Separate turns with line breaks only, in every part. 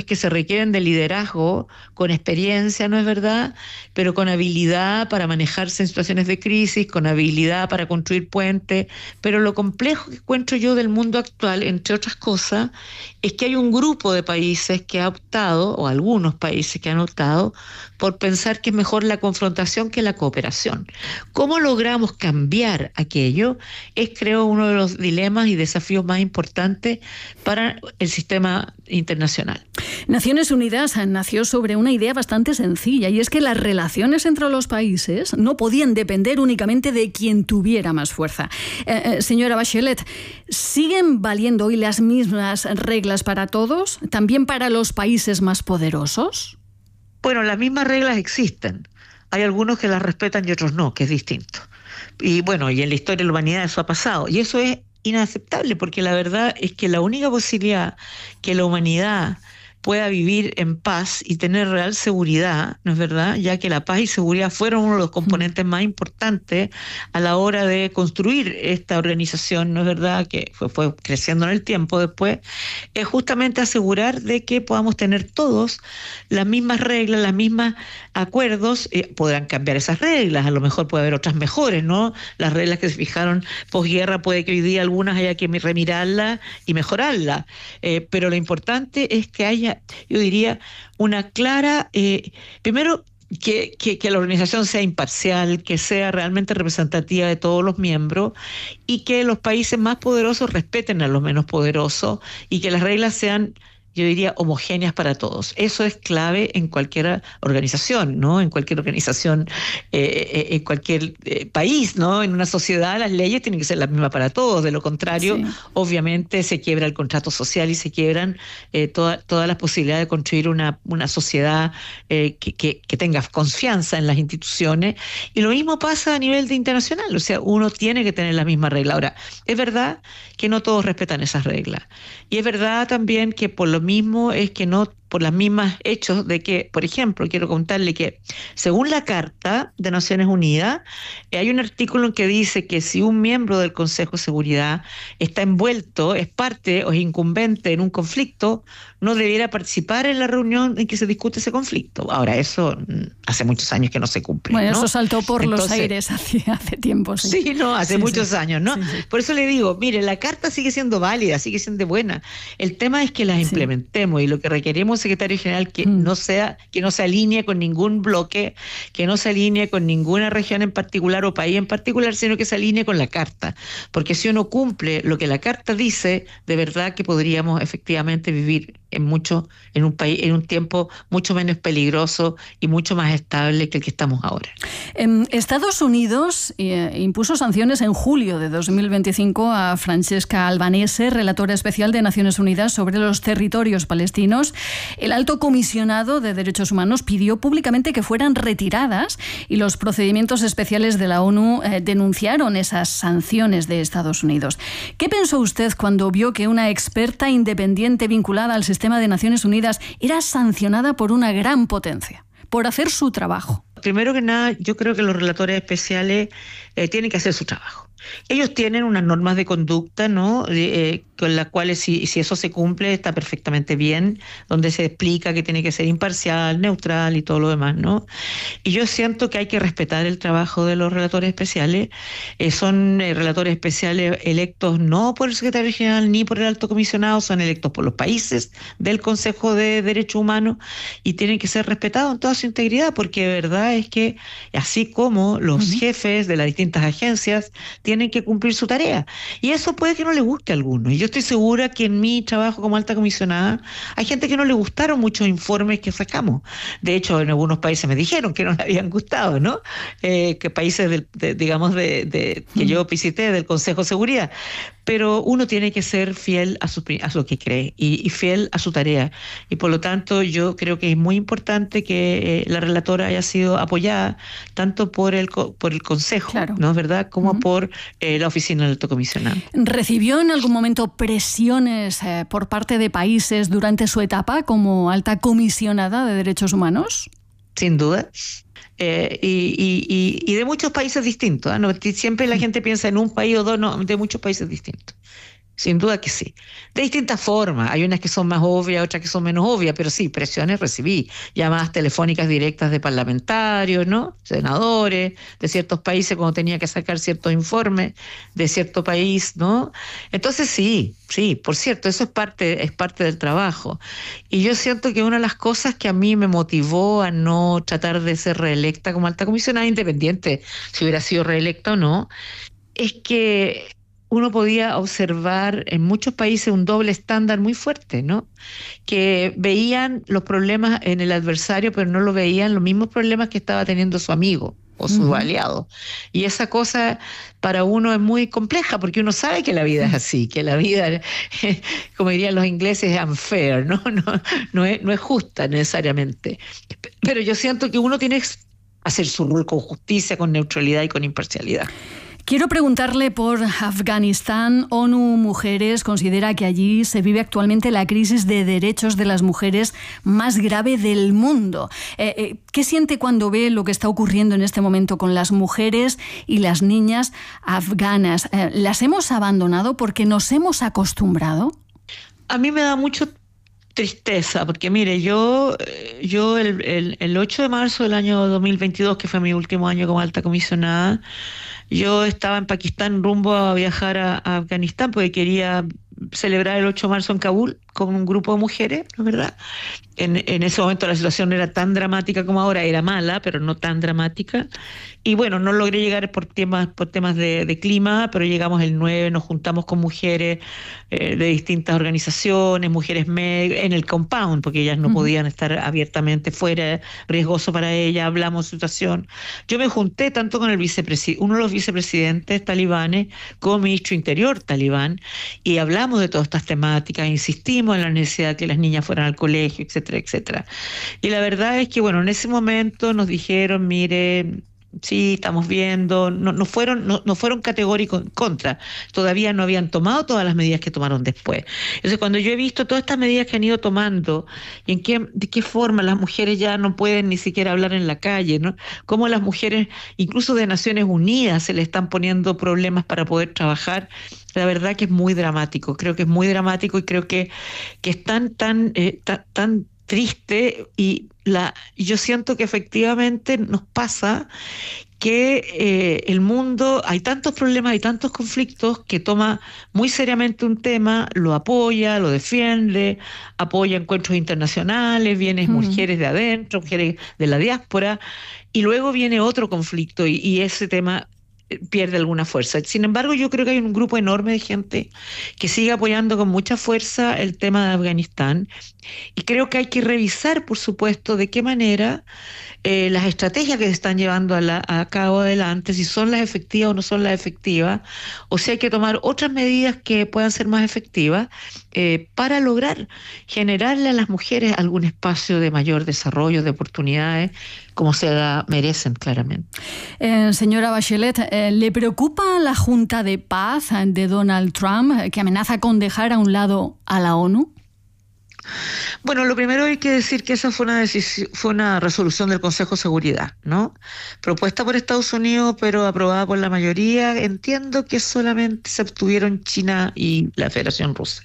que se requieren de liderazgo, con experiencia, ¿no es verdad? Pero con habilidad para manejarse en situaciones de crisis, con habilidad para construir puentes. Pero lo complejo que encuentro yo del mundo actual, entre otras cosas, es que hay un grupo de países que ha optado, o algunos países que han optado, por pensar que es mejor la confrontación que la cooperación. ¿Cómo logramos cambiar aquello? Es, creo, uno de los dilemas y desafíos más importantes para el sistema internacional.
Naciones Unidas nació sobre una idea bastante sencilla, y es que las relaciones entre los países no podían depender únicamente de quien tuviera más fuerza. Señora Bachelet, ¿siguen valiendo hoy las mismas reglas para todos, también para los países más poderosos?
Bueno, las mismas reglas existen. Hay algunos que las respetan y otros no, que es distinto. Y bueno, y en la historia de la humanidad eso ha pasado. Y eso es inaceptable, porque la verdad es que la única posibilidad que la humanidad pueda vivir en paz y tener real seguridad, ¿no es verdad? Ya que la paz y seguridad fueron uno de los componentes más importantes a la hora de construir esta organización, ¿no es verdad? Que fue creciendo en el tiempo después, es justamente asegurar de que podamos tener todos las mismas reglas, las mismas acuerdos. Podrán cambiar esas reglas, a lo mejor puede haber otras mejores, ¿no? Las reglas que se fijaron posguerra, puede que hoy día algunas haya que remirarlas y mejorarlas, pero lo importante es que haya, yo diría, una clara, primero, que la organización sea imparcial, que sea realmente representativa de todos los miembros, y que los países más poderosos respeten a los menos poderosos, y que las reglas sean, yo diría, homogéneas para todos. Eso es clave en cualquier organización, ¿no? En cualquier organización, en cualquier país, ¿no? En una sociedad las leyes tienen que ser las mismas para todos. De lo contrario, sí, obviamente se quiebra el contrato social y se quiebran todas las posibilidades de construir una sociedad que tenga confianza en las instituciones. Y lo mismo pasa a nivel internacional. O sea, uno tiene que tener la misma regla. Ahora, es verdad que no todos respetan esas reglas. Y es verdad también que por lo mismo es que no, por las mismas hechos de que, por ejemplo, quiero contarle que según la Carta de Naciones Unidas, hay un artículo en que dice que si un miembro del Consejo de Seguridad está envuelto, es parte o es incumbente en un conflicto, no debiera participar en la reunión en que se discute ese conflicto. Ahora, eso hace muchos años que no se cumple,
bueno,
¿no?
Eso saltó por los aires hace tiempo.
Sí, no, hace muchos años, ¿no? Sí. Por eso le digo, mire, la Carta sigue siendo válida, sigue siendo buena. El tema es que las implementemos, y lo que requerimos, secretario general, que no se alinee con ningún bloque, que no se alinee con ninguna región en particular o país en particular, sino que se alinee con la Carta. Porque si uno cumple lo que la Carta dice, de verdad que podríamos efectivamente vivir en un país, en un tiempo mucho menos peligroso y mucho más estable que el que estamos ahora.
Estados Unidos impuso sanciones en julio de 2025 a Francesca Albanese, relatora especial de Naciones Unidas sobre los territorios palestinos. El alto comisionado de Derechos Humanos pidió públicamente que fueran retiradas, y los procedimientos especiales de la ONU denunciaron esas sanciones de Estados Unidos. ¿Qué pensó usted cuando vio que una experta independiente vinculada al sistema de Naciones Unidas era sancionada por una gran potencia por hacer su trabajo?
Primero que nada, yo creo que los relatores especiales tienen que hacer su trabajo. Ellos tienen unas normas de conducta, ¿no? Con las cuales, si eso se cumple, está perfectamente bien, donde se explica que tiene que ser imparcial, neutral y todo lo demás, ¿no? Y yo siento que hay que respetar el trabajo de los relatores especiales. Son relatores especiales electos no por el secretario general ni por el alto comisionado, son electos por los países del Consejo de Derechos Humanos, y tienen que ser respetados en toda su integridad, porque de verdad es que, así como los jefes de las distintas agencias, tienen que cumplir su tarea. Y eso puede que no le guste a algunos. Y yo estoy segura que en mi trabajo como alta comisionada hay gente que no le gustaron muchos informes que sacamos. De hecho, en algunos países me dijeron que no le habían gustado, ¿no? Que países, que yo visité del Consejo de Seguridad. Pero uno tiene que ser fiel a lo que cree y fiel a su tarea. Y por lo tanto, yo creo que es muy importante que la relatora haya sido apoyada tanto por el Consejo, claro, ¿no es verdad?, como por la Oficina del Alto Comisionado.
¿Recibió en algún momento presiones por parte de países durante su etapa como alta comisionada de derechos humanos?
Sin duda. Y de muchos países distintos, ¿no? Siempre la gente piensa en un país o dos, no, de muchos países distintos. sin duda que sí. De distintas formas, hay unas que son más obvias, otras que son menos obvias, pero sí, presiones recibí, llamadas telefónicas directas de parlamentarios, ¿no? Senadores de ciertos países cuando tenía que sacar ciertos informes de cierto país, ¿no? Entonces sí, por cierto, eso es parte del trabajo. Y yo siento que una de las cosas que a mí me motivó a no tratar de ser reelecta como alta comisionada, independiente si hubiera sido reelecta o no, es que uno podía observar en muchos países un doble estándar muy fuerte, ¿no? Que veían los problemas en el adversario, pero no lo veían los mismos problemas que estaba teniendo su amigo o su aliado. Y esa cosa para uno es muy compleja, porque uno sabe que la vida es así, que la vida, como dirían los ingleses, es unfair, ¿no? No es justa necesariamente. Pero yo siento que uno tiene que hacer su rol con justicia, con neutralidad y con imparcialidad.
Quiero preguntarle por Afganistán. ONU Mujeres considera que allí se vive actualmente la crisis de derechos de las mujeres más grave del mundo. ¿Qué siente cuando ve lo que está ocurriendo en este momento con las mujeres y las niñas afganas? ¿Las hemos abandonado porque nos hemos acostumbrado?
A mí me da mucho tristeza, porque mire, yo el 8 de marzo del año 2022, que fue mi último año como alta comisionada, yo estaba en Pakistán rumbo a viajar a Afganistán porque quería celebrar el 8 de marzo en Kabul con un grupo de mujeres, ¿no es verdad? En ese momento la situación no era tan dramática como ahora, era mala, pero no tan dramática. Y bueno, no logré llegar por temas de clima, pero llegamos el 9, nos juntamos con mujeres de distintas organizaciones, mujeres en el compound, porque ellas no podían estar abiertamente fuera, riesgoso para ellas, hablamos de situación. Yo me junté tanto con uno de los vicepresidentes talibanes como ministro interior talibán, y hablamos de todas estas temáticas, insistimos en la necesidad de que las niñas fueran al colegio, etcétera, etcétera. Y la verdad es que, bueno, en ese momento nos dijeron, mire, sí, estamos viendo, no fueron categóricos en contra, todavía no habían tomado todas las medidas que tomaron después. Entonces, cuando yo he visto todas estas medidas que han ido tomando, y de qué forma las mujeres ya no pueden ni siquiera hablar en la calle, ¿no? Cómo las mujeres, incluso de Naciones Unidas, se le están poniendo problemas para poder trabajar, la verdad que es muy dramático, creo que es muy dramático, y creo que es tan triste, y yo siento que efectivamente nos pasa que el mundo, hay tantos problemas, hay tantos conflictos, que toma muy seriamente un tema, lo apoya, lo defiende, apoya encuentros internacionales, vienen mujeres de adentro, mujeres de la diáspora, y luego viene otro conflicto, y ese tema pierde alguna fuerza. Sin embargo, yo creo que hay un grupo enorme de gente que sigue apoyando con mucha fuerza el tema de Afganistán, y creo que hay que revisar, por supuesto, de qué manera las estrategias que se están llevando a cabo adelante, si son las efectivas o no son las efectivas, o si hay que tomar otras medidas que puedan ser más efectivas para lograr generarle a las mujeres algún espacio de mayor desarrollo, de oportunidades, como se merecen claramente.
Señora Bachelet, ¿le preocupa la Junta de Paz de Donald Trump, que amenaza con dejar a un lado a la ONU?
Bueno, lo primero hay que decir que esa fue una resolución del Consejo de Seguridad, ¿no? Propuesta por Estados Unidos, pero aprobada por la mayoría. Entiendo que solamente se abstuvieron China y la Federación Rusa.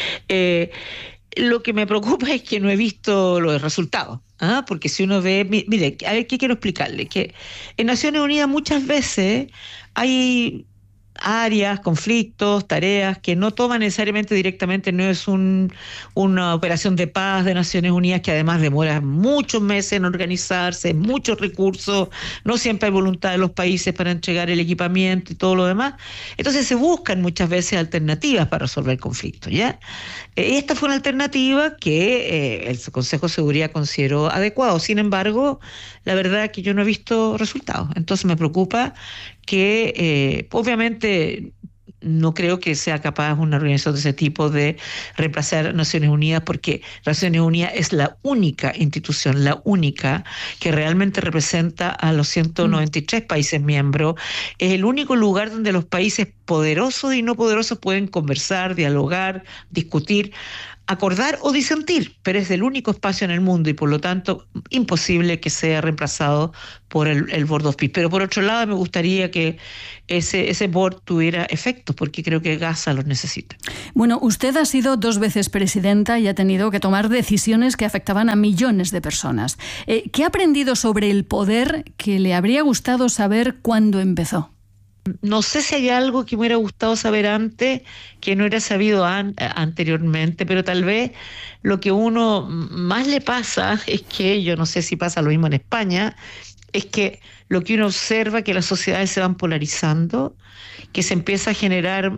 Lo que me preocupa es que no he visto los resultados, porque si uno ve, mire, a ver, ¿qué quiero explicarle? Que en Naciones Unidas muchas veces hay áreas, conflictos, tareas que no toman necesariamente directamente, no es una operación de paz de Naciones Unidas, que además demora muchos meses en organizarse, muchos recursos, no siempre hay voluntad de los países para entregar el equipamiento y todo lo demás. Entonces se buscan muchas veces alternativas para resolver conflictos, ¿ya? Esta fue una alternativa que el Consejo de Seguridad consideró adecuado. Sin embargo, la verdad es que yo no he visto resultados. Entonces me preocupa que obviamente no creo que sea capaz una organización de ese tipo de reemplazar a Naciones Unidas, porque Naciones Unidas es la única institución, la única que realmente representa a los 193 países miembros. Es el único lugar donde los países poderosos y no poderosos pueden conversar, dialogar, discutir. acordar o disentir, pero es el único espacio en el mundo y por lo tanto imposible que sea reemplazado por el Board of Peace. Pero por otro lado me gustaría que ese board tuviera efectos, porque creo que Gaza los necesita.
Bueno, usted ha sido 2 veces presidenta y ha tenido que tomar decisiones que afectaban a millones de personas. ¿Qué ha aprendido sobre el poder que le habría gustado saber cuando empezó?
No sé si hay algo que me hubiera gustado saber antes que no era sabido anteriormente, pero tal vez lo que uno más le pasa es que, yo no sé si pasa lo mismo en España, es que lo que uno observa es que las sociedades se van polarizando, que se empieza a generar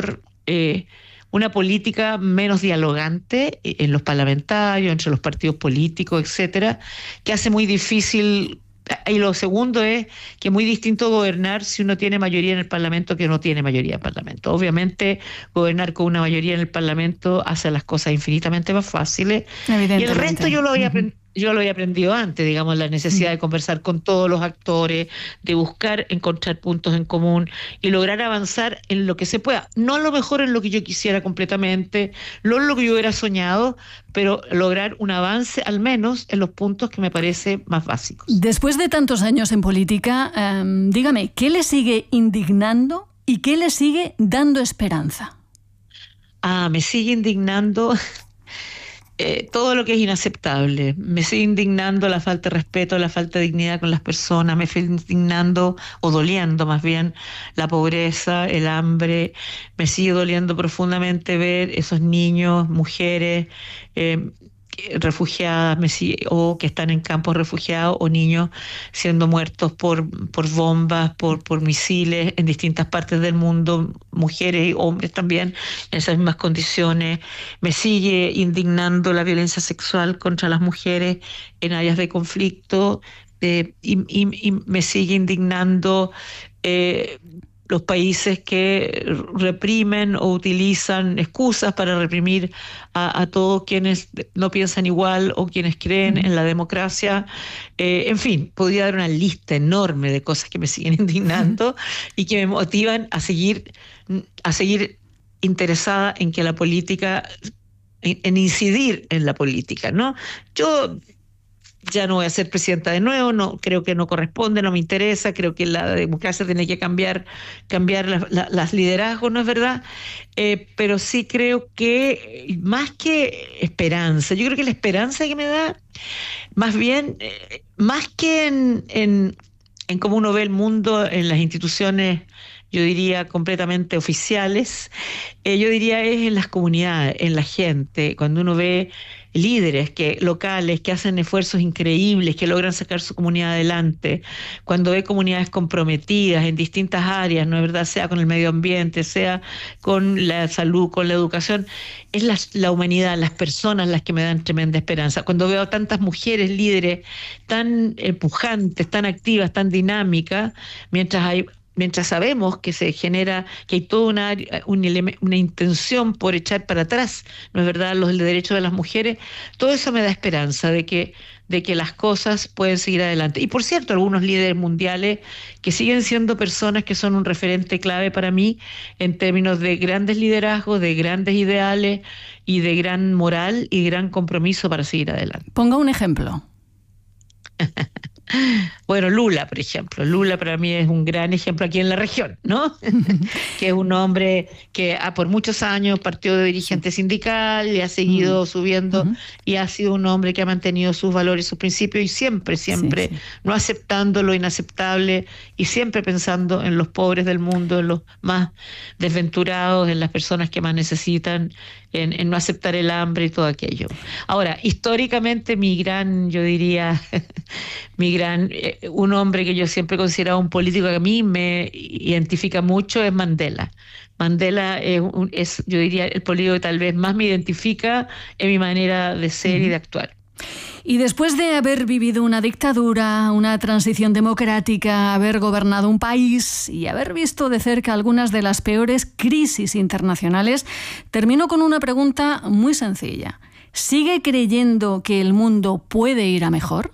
una política menos dialogante en los parlamentarios, entre los partidos políticos, etcétera, que hace muy difícil. Y lo segundo es que es muy distinto gobernar si uno tiene mayoría en el Parlamento que no tiene mayoría en el Parlamento. Obviamente, gobernar con una mayoría en el Parlamento hace las cosas infinitamente más fáciles. Y el resto yo lo había aprendido antes, digamos, la necesidad de conversar con todos los actores, de buscar encontrar puntos en común y lograr avanzar en lo que se pueda. No a lo mejor en lo que yo quisiera completamente, no en lo que yo hubiera soñado, pero lograr un avance al menos en los puntos que me parece más básicos.
Después de tantos años en política, dígame, ¿qué le sigue indignando y qué le sigue dando esperanza?
Me sigue indignando todo lo que es inaceptable. Me sigue indignando la falta de respeto, la falta de dignidad con las personas, me sigue indignando o doliendo más bien la pobreza, el hambre, me sigue doliendo profundamente ver esos niños, mujeres refugiadas o que están en campos refugiados o niños siendo muertos por bombas, por misiles en distintas partes del mundo, mujeres y hombres también en esas mismas condiciones. Me sigue indignando la violencia sexual contra las mujeres en áreas de conflicto y me sigue indignando los países que reprimen o utilizan excusas para reprimir a todos quienes no piensan igual o quienes creen en la democracia. En fin, podría dar una lista enorme de cosas que me siguen indignando y que me motivan a seguir interesada en que la política, en incidir en la política, ¿no? Yo ya no voy a ser presidenta de nuevo, no creo que no corresponde, no me interesa, creo que la democracia tiene que cambiar las liderazgos, ¿no es verdad? Pero sí creo que más que esperanza, yo creo que la esperanza que me da, más bien, más que en cómo uno ve el mundo en las instituciones, yo diría completamente oficiales, yo diría es en las comunidades, en la gente, cuando uno ve líderes locales que hacen esfuerzos increíbles, que logran sacar su comunidad adelante, cuando ve comunidades comprometidas en distintas áreas, ¿no es verdad? Sea con el medio ambiente, sea con la salud, con la educación, es la humanidad, las personas las que me dan tremenda esperanza. Cuando veo a tantas mujeres líderes tan empujantes, tan activas, tan dinámicas, mientras sabemos que se genera, que hay toda una intención por echar para atrás, ¿no es verdad?, los derechos de las mujeres, todo eso me da esperanza de que las cosas pueden seguir adelante. Y por cierto, algunos líderes mundiales que siguen siendo personas que son un referente clave para mí en términos de grandes liderazgos, de grandes ideales y de gran moral y gran compromiso para seguir adelante.
Ponga un ejemplo.
Bueno, Lula, por ejemplo. Lula para mí es un gran ejemplo aquí en la región, ¿no? Que es un hombre que por muchos años partió de dirigente sindical y ha seguido subiendo y ha sido un hombre que ha mantenido sus valores, sus principios y siempre, no aceptando lo inaceptable y siempre pensando en los pobres del mundo, en los más desventurados, en las personas que más necesitan, en no aceptar el hambre y todo aquello. Ahora, históricamente un hombre que yo siempre he considerado un político que a mí me identifica mucho es Mandela. Mandela es, yo diría, el político que tal vez más me identifica en mi manera de ser y de actuar.
Y después de haber vivido una dictadura, una transición democrática, haber gobernado un país y haber visto de cerca algunas de las peores crisis internacionales, termino con una pregunta muy sencilla. ¿Sigue creyendo que el mundo puede ir a mejor?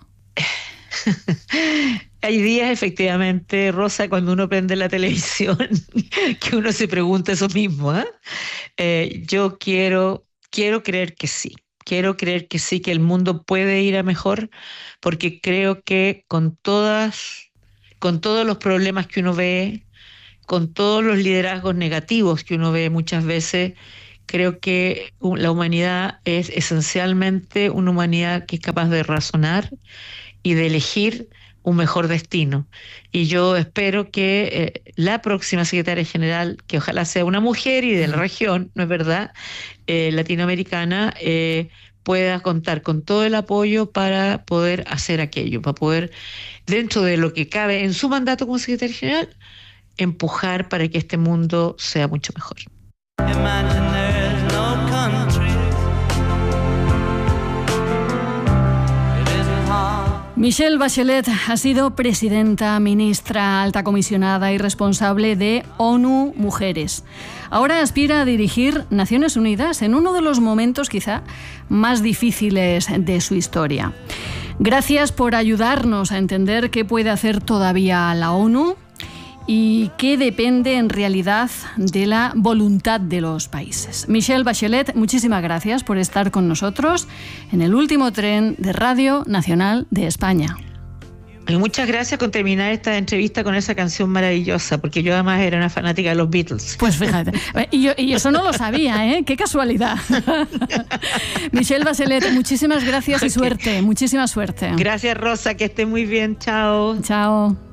Hay días, efectivamente, Rosa, cuando uno prende la televisión, que uno se pregunta eso mismo. Yo quiero quiero creer que sí. Quiero creer que sí, que el mundo puede ir a mejor, porque creo que con todos los problemas que uno ve, con todos los liderazgos negativos que uno ve muchas veces, creo que la humanidad es esencialmente una humanidad que es capaz de razonar y de elegir un mejor destino. Y yo espero que la próxima secretaria general, que ojalá sea una mujer y de la región, ¿no es verdad?, latinoamericana, pueda contar con todo el apoyo para poder hacer aquello, para poder, dentro de lo que cabe en su mandato como secretaria general, empujar para que este mundo sea mucho mejor.
Michelle Bachelet ha sido presidenta, ministra, alta comisionada y responsable de ONU Mujeres. Ahora aspira a dirigir Naciones Unidas en uno de los momentos quizá más difíciles de su historia. Gracias por ayudarnos a entender qué puede hacer todavía la ONU y qué depende en realidad de la voluntad de los países. Michelle Bachelet, muchísimas gracias por estar con nosotros en el último tren de Radio Nacional de España.
Y muchas gracias por terminar esta entrevista con esa canción maravillosa, porque yo además era una fanática de los Beatles.
Pues fíjate, y eso no lo sabía, ¿eh? ¡Qué casualidad! Michelle Bachelet, muchísimas gracias y suerte, muchísima suerte.
Gracias, Rosa, que esté muy bien, chao.
Chao.